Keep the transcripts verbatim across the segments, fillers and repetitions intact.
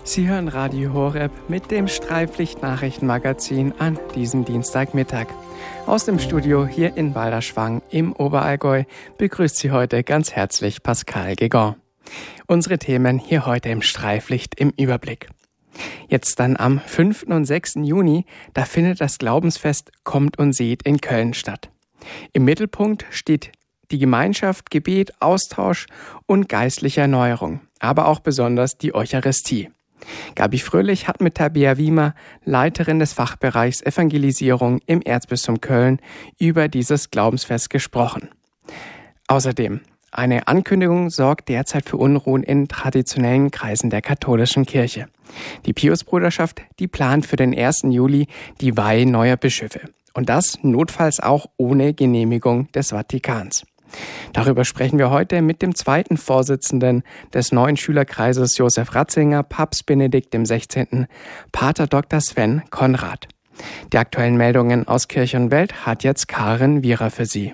Sie hören Radio Horeb mit dem Streiflicht-Nachrichtenmagazin an diesem Dienstagmittag. Aus dem Studio hier in Balderschwang im Oberallgäu begrüßt Sie heute ganz herzlich Pascal Guégan. Unsere Themen hier heute im Streiflicht im Überblick. Jetzt dann am fünften und sechsten Juni, da findet das Glaubensfest Kommt und Seht in Köln statt. Im Mittelpunkt steht die Gemeinschaft, Gebet, Austausch und geistliche Erneuerung, aber auch besonders die Eucharistie. Gabi Fröhlich hat mit Tabea Wiemer, Leiterin des Fachbereichs Evangelisierung im Erzbistum Köln, über dieses Glaubensfest gesprochen. Außerdem, eine Ankündigung sorgt derzeit für Unruhen in traditionellen Kreisen der katholischen Kirche. Die Piusbruderschaft, die plant für den ersten Juli die Weihe neuer Bischöfe. Und das notfalls auch ohne Genehmigung des Vatikans. Darüber sprechen wir heute mit dem zweiten Vorsitzenden des neuen Schülerkreises Josef Ratzinger, Papst Benedikt der Sechzehnte., Pater Doktor Sven Konrad. Die aktuellen Meldungen aus Kirche und Welt hat jetzt Karin Wierer für Sie.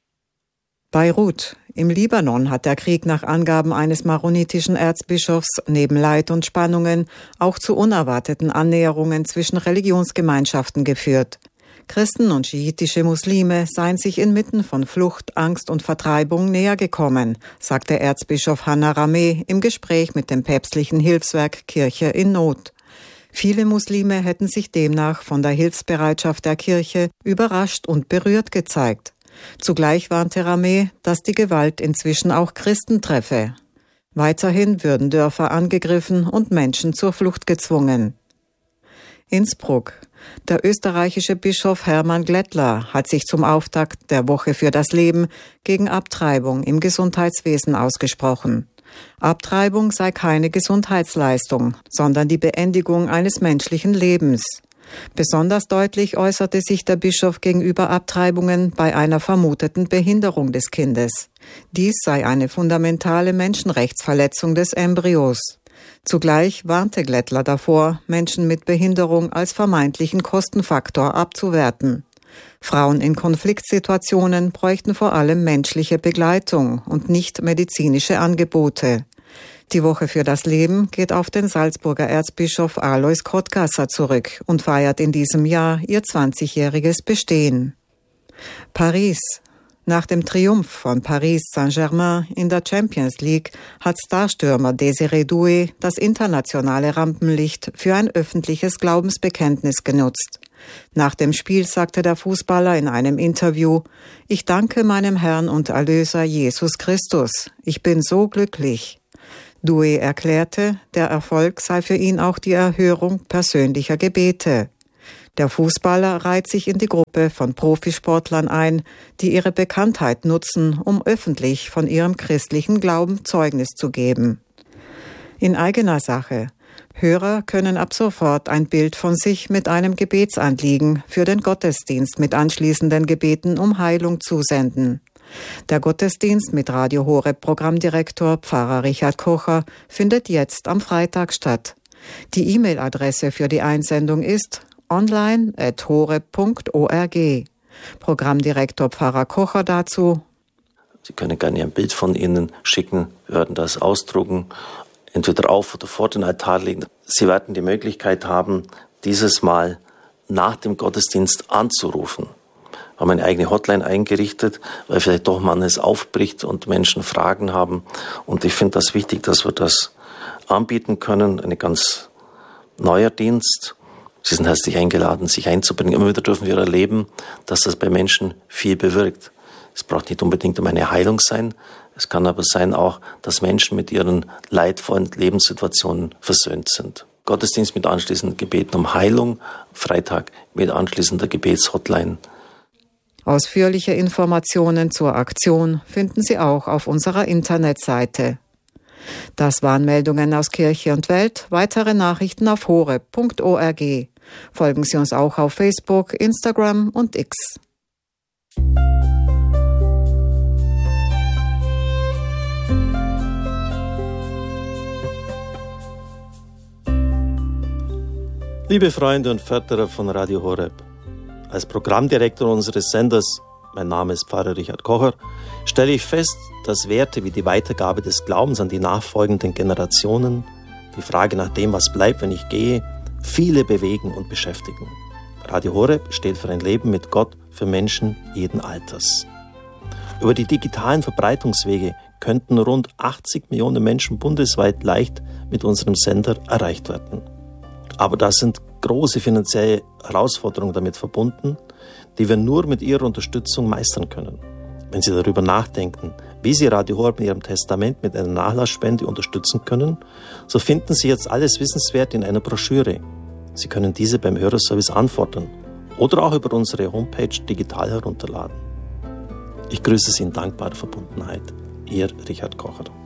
Beirut. Im Libanon hat der Krieg nach Angaben eines maronitischen Erzbischofs neben Leid und Spannungen auch zu unerwarteten Annäherungen zwischen Religionsgemeinschaften geführt. Christen und schiitische Muslime seien sich inmitten von Flucht, Angst und Vertreibung näher gekommen, sagte Erzbischof Hanna Rameh im Gespräch mit dem päpstlichen Hilfswerk Kirche in Not. Viele Muslime hätten sich demnach von der Hilfsbereitschaft der Kirche überrascht und berührt gezeigt. Zugleich warnte Rameh, dass die Gewalt inzwischen auch Christen treffe. Weiterhin würden Dörfer angegriffen und Menschen zur Flucht gezwungen. Innsbruck. Der österreichische Bischof Hermann Glättler hat sich zum Auftakt der Woche für das Leben gegen Abtreibung im Gesundheitswesen ausgesprochen. Abtreibung sei keine Gesundheitsleistung, sondern die Beendigung eines menschlichen Lebens. Besonders deutlich äußerte sich der Bischof gegenüber Abtreibungen bei einer vermuteten Behinderung des Kindes. Dies sei eine fundamentale Menschenrechtsverletzung des Embryos. Zugleich warnte Glättler davor, Menschen mit Behinderung als vermeintlichen Kostenfaktor abzuwerten. Frauen in Konfliktsituationen bräuchten vor allem menschliche Begleitung und nicht medizinische Angebote. Die Woche für das Leben geht auf den Salzburger Erzbischof Alois Kottgasser zurück und feiert in diesem Jahr ihr zwanzigjähriges Bestehen. Paris. Nach dem Triumph von Paris Saint-Germain in der Champions League hat Starstürmer Désiré Doué das internationale Rampenlicht für ein öffentliches Glaubensbekenntnis genutzt. Nach dem Spiel sagte der Fußballer in einem Interview: „Ich danke meinem Herrn und Erlöser Jesus Christus. Ich bin so glücklich." Doué erklärte, der Erfolg sei für ihn auch die Erhörung persönlicher Gebete. Der Fußballer reiht sich in die Gruppe von Profisportlern ein, die ihre Bekanntheit nutzen, um öffentlich von ihrem christlichen Glauben Zeugnis zu geben. In eigener Sache. Hörer können ab sofort ein Bild von sich mit einem Gebetsanliegen für den Gottesdienst mit anschließenden Gebeten um Heilung zusenden. Der Gottesdienst mit Radio Horeb Programmdirektor Pfarrer Richard Kocher findet jetzt am Freitag statt. Die E-Mail-Adresse für die Einsendung ist online at horeb punkt org. Programmdirektor Pfarrer Kocher dazu: Sie können gerne ein Bild von Ihnen schicken, wir werden das ausdrucken, entweder auf oder vor den Altar legen. Sie werden die Möglichkeit haben, dieses Mal nach dem Gottesdienst anzurufen. Wir haben eine eigene Hotline eingerichtet, weil vielleicht doch manches aufbricht und Menschen Fragen haben. Und ich finde das wichtig, dass wir das anbieten können. Ein ganz neuer Dienst. Sie sind herzlich eingeladen, sich einzubringen. Immer wieder dürfen wir erleben, dass das bei Menschen viel bewirkt. Es braucht nicht unbedingt um eine Heilung sein. Es kann aber sein auch, dass Menschen mit ihren leidvollen Lebenssituationen versöhnt sind. Gottesdienst mit anschließenden Gebeten um Heilung, Freitag mit anschließender Gebetshotline. Ausführliche Informationen zur Aktion finden Sie auch auf unserer Internetseite. Das waren Meldungen aus Kirche und Welt. Weitere Nachrichten auf horeb punkt org. Folgen Sie uns auch auf Facebook, Instagram und X. Liebe Freunde und Förderer von Radio Horeb, als Programmdirektor unseres Senders, mein Name ist Pfarrer Richard Kocher, stelle ich fest, dass Werte wie die Weitergabe des Glaubens an die nachfolgenden Generationen, die Frage nach dem, was bleibt, wenn ich gehe, viele bewegen und beschäftigen. Radio Horeb steht für ein Leben mit Gott für Menschen jeden Alters. Über die digitalen Verbreitungswege könnten rund achtzig Millionen Menschen bundesweit leicht mit unserem Sender erreicht werden. Aber da sind große finanzielle Herausforderungen damit verbunden, die wir nur mit Ihrer Unterstützung meistern können. Wenn Sie darüber nachdenken, wie Sie Radio Horeb in Ihrem Testament mit einer Nachlassspende unterstützen können, so finden Sie jetzt alles Wissenswert in einer Broschüre. Sie können diese beim Hörerservice anfordern oder auch über unsere Homepage digital herunterladen. Ich grüße Sie in dankbarer Verbundenheit. Ihr Richard Kocher.